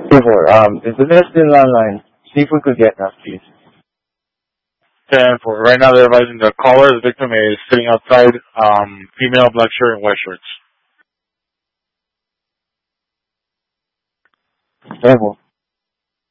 Before, is the nurse still online? See if we could get that, please. 10-4. Right now they're advising the caller, the victim is sitting outside, female, black shirt and white shorts. 10-4.